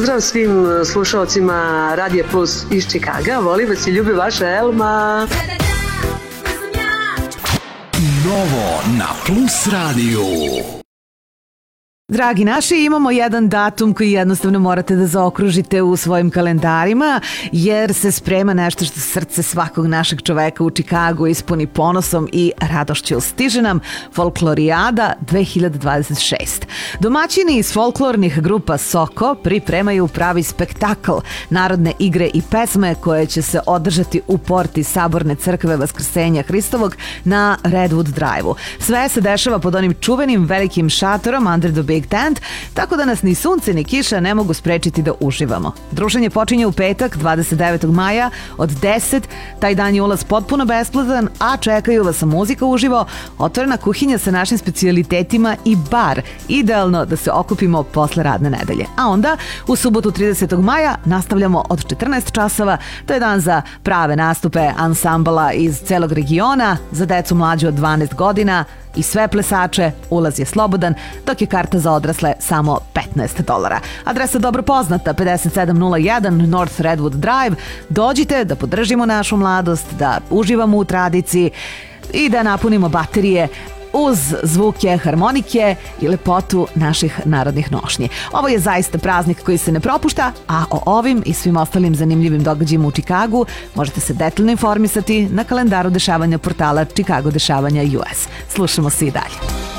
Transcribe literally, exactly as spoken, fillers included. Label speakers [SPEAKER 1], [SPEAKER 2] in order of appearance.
[SPEAKER 1] Pozdrav svim slušalcima Radija Plus iz Čikaga. Voli vas i ljubi vaša Elma.
[SPEAKER 2] Novo na Plus radiju.
[SPEAKER 3] Dragi naši, imamo jedan datum koji jednostavno morate da zaokružite u svojim kalendarima, jer se sprema nešto što srce svakog našeg čoveka u Čikagu ispuni ponosom i radošću. Stiže nam Folklorijada dve hiljade dvadeset šest. Domaćini iz folklornih grupa Soko pripremaju pravi spektakl, narodne igre i pesme koje će se održati u porti Saborne crkve Vaskrsenja Hristovog na Redwood Drive-u. Sve se dešava pod onim čuvenim velikim šatorom Under the Big Tent, tako da nas ni sunce ni kiša ne mogu sprečiti da uživamo. Druženje počinje u petak, dvadeset devetog maja od deset. Taj dan je ulaz potpuno besplatan, a čekaju vas muzika uživo, otvorena kuhinja sa našim specijalitetima i bar. Idealno da se okupimo posle radne nedelje. A onda, u subotu tridesetog maja nastavljamo od četrnaest časova. To je dan za prave nastupe ansambala iz celog regiona, za decu mlađe od dvanaest godina i sve plesače. Ulaz je slobodan, dok je karta za odrasle samo petnaest dolara. Adresa dobro poznata, pedeset sedam nula jedan North Redwood Drive. Dođite da podržimo našu mladost, da uživamo u tradiciji i da napunimo baterije uz zvuke harmonike i lepotu naših narodnih nošnji. Ovo je zaista praznik koji se ne propušta, a o ovim i svim ostalim zanimljivim događajima u Čikagu možete se detaljno informisati na kalendaru dešavanja portala Chicago Dešavanja U S. Slušamo se i dalje.